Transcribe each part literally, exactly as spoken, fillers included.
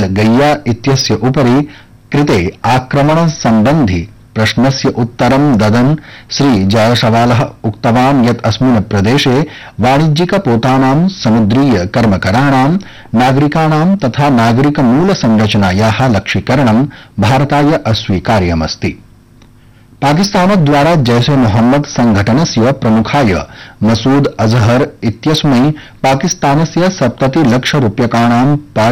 गैया इत्यस्य उपरि कृते आक्रमण संबंधी प्रश्नस्य उत्तरं ददन् श्री जायसवालः उक्तवान् यत् अस्मिन् प्रदेशे वाणिज्यिकपोतानां समुद्रीय कर्मकराणां नागरिकाणां तथा नागरिक मूल संरचनायाः लक्ष्यीकरणं भारताय अस्वीकार्यमस्ति। पाकिस्तानद्वारा जैशे मोहम्मद संघटनस्य प्रमुखाय मसूद अजहर इत्यस्मै पाकिस्तानस्य सप्तति लक्ष रूप्यकाणां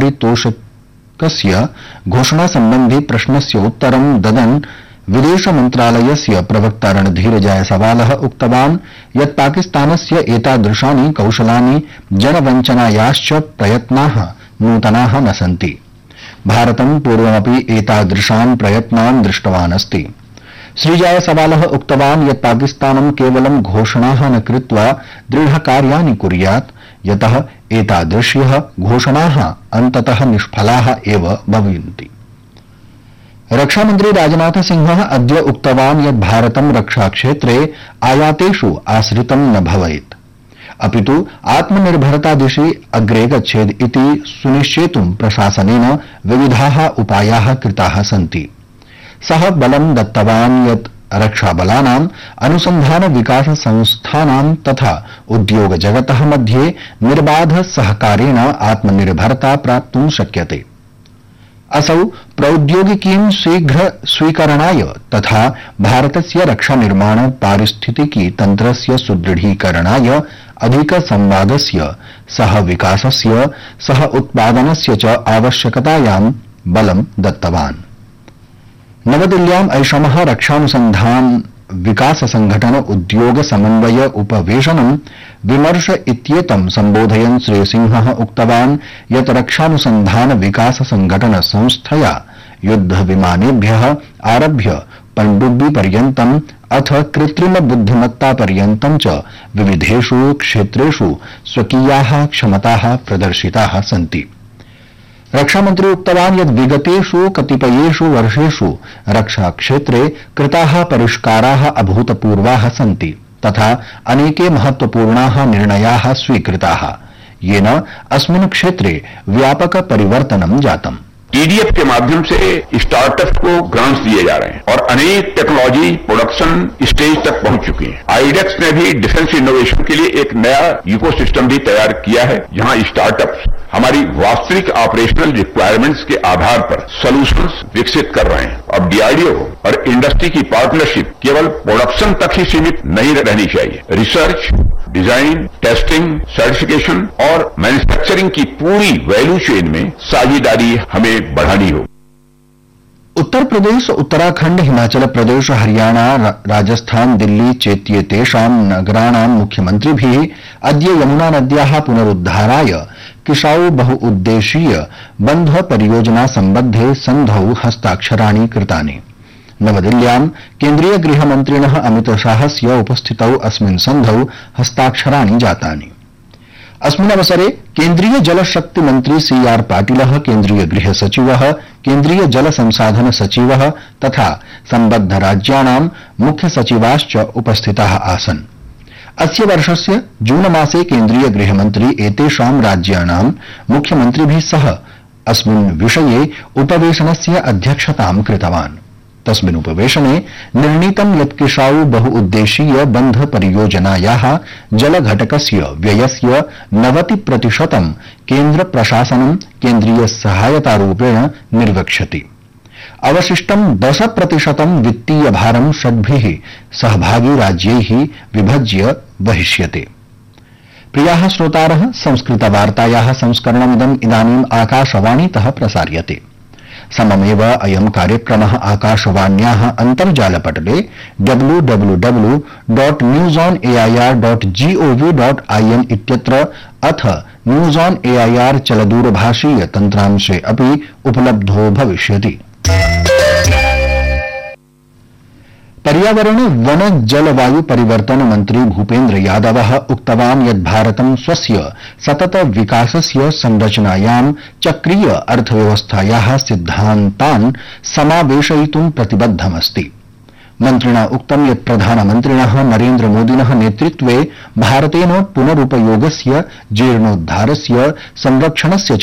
पारितोषिकस्य घोषणा संबंधी प्रश्नस्य उत्तरं ददन् विदेश मन्त्रालयस्य प्रवक्ता रणधीर जायसवालः उक्तवान् यत् पाकिस्तानस्य एतादृशानि कौशलानि जनवञ्चनायाश्च प्रयत्नाः नूतनाः न सन्ति। भारतं पूर्वमपि एतादृशान् प्रयत्नान् दृष्टवान् अस्ति। श्री जायसवालः उक्तवान् यत् पाकिस्तानं केवलं घोषणाः न कृत्वा दृढकार्याणि कुर्यात्, यतः एतादृश्यः घोषणाः अन्ततः निष्फलाः एव भवन्ति। रक्षामन्त्री राजनाथ सिंहः अद्य उक्तवान् यत् भारतं रक्षाक्षेत्रे आयातेषु आश्रितं न भवेत्, अपितु आत्मनिर्भरता दिशि अग्रे गच्छेत् इति सुनिश्चेतुं प्रशासनेन विविधाः उपायाः कृताः सन्ति। सः बलं दत्तवान् यत् रक्षाबलानाम् अनुसन्धान विकास संस्थानां तथा उद्योग जगतः मध्ये निर्बाध सहकारेण आत्मनिर्भरता प्राप्तुं शक्यते। असौ प्रौद्योगिकीं शीघ्र स्वीकरणाय तथा भारतस्य रक्षा निर्माण पारिस्थितिकी तन्त्रस्य सुदृढीकरणाय अधिक संवादस्य सह विकासस्य सह उत्पादनस्य च आवश्यकतायां बलं दत्तवान्। नवदिल्ल्याम् ऐषमः रक्षानुसन्धान विकास संघटन उद्योग समन्वय उपवेशनं विमर्श इत्येतं संबोधयन् श्री सिंहः उक्तवान् यत् रक्षानुसन्धान विकास संघटन संस्थया युद्ध विमानेभ्यः आरभ्य पण्डुब्बी पर्यन्तम् अथ कृत्रिम बुद्धिमत्ता पर्यन्तं च विविधेषु क्षेत्रेषु स्वकीयाः क्षमताः प्रदर्शिताः सन्ति। रक्षामन्त्री उक्तवान् यत् विगतेषु कतिपयेषु वर्षेषु रक्षाक्षेत्रे कृताः परिष्काराः अभूतपूर्वाः सन्ति तथा अनेके महत्वपूर्णाः निर्णयाः स्वीकृताः, येन अस्मिन् क्षेत्रे व्यापक परिवर्तनं जातम्। ईडीएफ के माध्यम से स्टार्टअप को ग्रांट्स दिए जा रहे हैं और अनेक टेक्नोलॉजी प्रोडक्शन स्टेज तक पहुंच चुकी है। आईडेक्स ने भी डिफेंस इनोवेशन के लिए एक नया इकोसिस्टम भी तैयार किया है, जहां स्टार्टअप्स हमारी वास्तविक ऑपरेशनल रिक्वायरमेंट्स के आधार पर सॉल्यूशंस विकसित कर रहे हैं। अब डीआरडीओ और इंडस्ट्री की पार्टनरशिप केवल प्रोडक्शन तक ही सीमित नहीं रहनी चाहिए। रिसर्च, डिजाइन, टेस्टिंग, सर्टिफिकेशन और मैन्युफैक्चरिंग की पूरी वैल्यू चेन में साझेदारी हमें बढ़ानी होगी। उत्तर प्रदेश, उत्तराखंड, हिमाचल प्रदेश, हरियाणा, राजस्थान, दिल्ली चेत्येतेषां नगराणां मुख्यमन्त्रिभिः अद्य यमुना नद्याः पुनरुद्धाराय किशाऊ बहुउद्देशीय बन्ध परियोजना सम्बद्धे सन्धौ हस्ताक्षराणि कृतानि। नवदिल्ल्यां केन्द्रीय गृहमन्त्रिणः अमितशाहस्य उपस्थितौ अस्मिन् सन्धौ हस्ताक्षराणि जातानि। अस्मिन् अवसरे केन्द्रीय जलशक्ति मन्त्री सी आर पाटिलः, केन्द्रीय गृह सचिवः, केन्द्रीय जल संसाधन सचिवः तथा सम्बद्ध राज्याणां मुख्य सचिवाश्च उपस्थिताः आसन्। अस्य वर्षस्य जून मासे केन्द्रीय गृहमन्त्री एतेषां राज्याणां मुख्यमन्त्रिभिः सह अस्मिन् विषये उपवेशनस्य अध्यक्षतां कृतवान्। तस्मिन् उपवेशने निर्णीतं यत् किशाऊ बहुउद्देशीय बन्ध परियोजनायाः जलघटकस्य व्ययस्य नवति प्रतिशतं केन्द्र प्रशासनं केन्द्रीय सहायतारूपेण निर्वक्ष्यति। अवशिष्टं दश प्रतिशतं वित्तीय भारं षड्भिः सहभागी राज्यैः विभज्य वहिष्यते। प्रियाः श्रोतारः, संस्कृतवार्तायाः संस्करणमिदम् इदानीम् आकाशवाणीतः प्रसार्यते। सममेव अयं कार्यक्रमः आकाशवाण्याः अन्तर्जालपटले W W W dot news on AIR dot gov dot IN इत्यत्र अथ न्यूज ऑन एआईआर चलदूरभाषीय तन्त्रांशे अपि उपलब्धो भविष्यति। पर्यावरण, वन, जलवायु परिवर्तन मन्त्री भूपेन्द्र यादवः उक्तवान् यत् भारतं स्वस्य सतत विकासस्य संरचनायां चक्रीय अर्थव्यवस्थायाः सिद्धान्तान् समावेशयितुं प्रतिबद्धमस्ति। मन्त्रिणा उक्तं यत् प्रधानमन्त्रिणः नरेन्द्र मोदिनः नेतृत्वे भारतेन पुनरुपयोगस्य, जीर्णोद्धारस्य, संरक्षणस्य च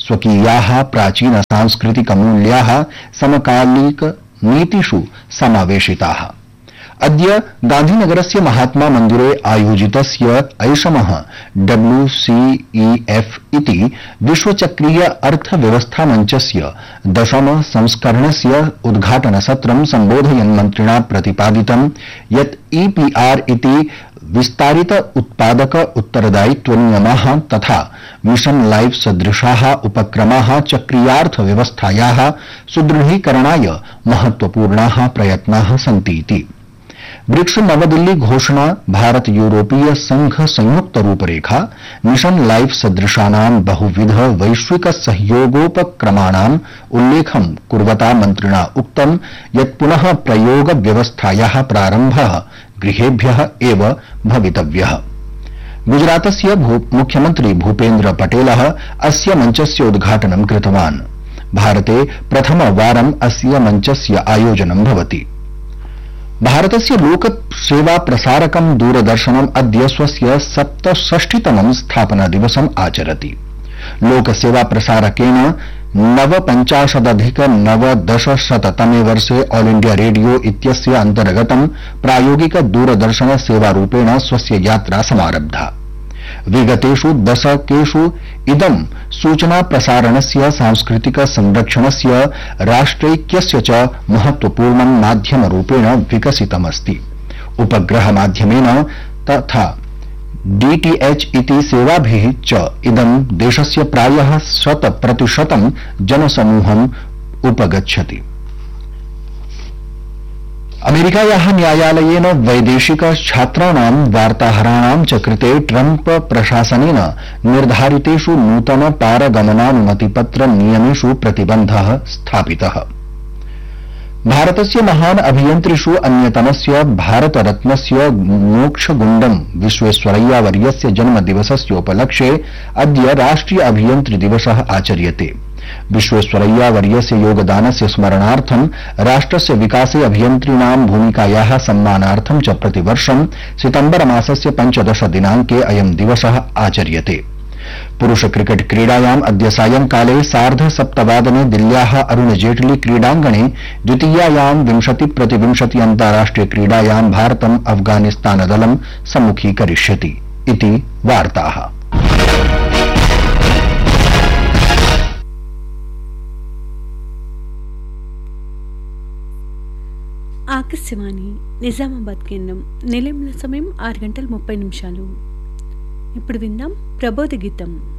स्वकीयाः प्राचीन सांस्कृतिक मूल्याः समकालिक नीतिषु समावेशिताः। अद्य गांधीनगरस्य महात्मा मन्दिरे आयोजितस्य ऐषमः डब्ल्यू सी ई एफ इति विश्वचक्रीय अर्थव्यवस्था मञ्चस्य दशम संस्करणस्य उद्घाटनसत्रं सम्बोधयन् मन्त्रिणा प्रतिपादितं यत् ई पी आर इति विस्तारित उत्पादक उत्तरदायित्व नियमाः तथा मिशन लाइफ सदृशाः उपक्रमाः चक्रीयार्थव्यवस्थायाः सुदृढीकरणाय महत्वपूर्णाः प्रयत्नाः सन्ति इति। ब्रिक्स नवदिल्ली घोषणा भारत यूरोपीय संघ संयुक्त रूपरेखा मिशन लाइफ सदृशानां बहुविध वैश्विक सहयोगोपक्रमाणाम् उल्लेखं कुर्वता मन्त्रिणा उक्तं यत् पुनः प्रयोग व्यवस्थायाः प्रारम्भः गृहेभ्यः एव भवितव्यः। गुजरातस्य मुख्यमन्त्री भूपेन्द्र पटेलः अस्य मञ्चस्य उद्घाटनं कृतवान्। भारते प्रथमवारम् अस्य मञ्चस्य आयोजनं भवति। भारतस्य लोकसेवा प्रसारकं दूरदर्शनम् अद्य स्वस्य सप्तषष्टितमं स्थापना दिवसम् आचरति। लोकसेवा प्रसारकेण नवपञ्चाशदधिक नवदशशततमे वर्षे ऑल इंडिया रेडियो इत्यस्य अन्तर्गतं प्रायोगिक दूरदर्शन सेवारूपेण स्वस्य यात्रा समारब्धा। विगतेषु दशकेषु इदं सूचना प्रसारणस्य सांस्कृतिक संरक्षणस्य राष्ट्रैक्यस्य च महत्वपूर्णं माध्यमरूपेण विकसितमस्ति। उपग्रह माध्यमेन तथा डीटीएच इति सेवाभिः च इदं देशस्य प्रायः शत प्रतिशतं जनसमूहम् उपगच्छति। अमेरिकायाः न्यायालयेन वैदेशिक छात्राणां वार्ताहराणां च कृते ट्रम्प प्रशासनेन निर्धारितेषु नूतन पारगमनानुमतिपत्र नियमेषु प्रतिबन्धः स्थापितः। भारतस्य महान् अभियन्त्रिषु अन्यतमस्य भारतरत्नस्य मोक्षगुण्डम् विश्वेश्वरय्या वर्यस्य जन्मदिवसस्योपलक्ष्ये अद्य राष्ट्रिय अभियन्त्रि दिवसः आचर्यते। विश्वेश्वरय्या वर्यस्य योगदानस्य स्मरणार्थं राष्ट्रस्य विकासे अभियन्त्रिणां भूमिकायाः सम्मानार्थं च प्रतिवर्षं सितम्बर मासस्य पञ्चदश दिनाङ्के अयं दिवसः आचर्यते। पुरुष क्रिकेट क्रीडायाम् अद्य सायंकाले सार्ध सप्तवादने दिल्ल्याः अरुण जेटली क्रीडाङ्गणे द्वितीयायां विंशति प्रतिविंशति अन्ताराष्ट्रिय क्रीडायां भारतम् अफगानिस्तानदलं सम्मुखीकरिष्यति इति वार्ताः। ఆకాశవాణి నిజామాబాద్ కేంద్రం నిలయంలో సమయం ఆరు గంటల ముప్పై నిమిషాలు. ఇప్పుడు విందాం ప్రబోధ గీతం.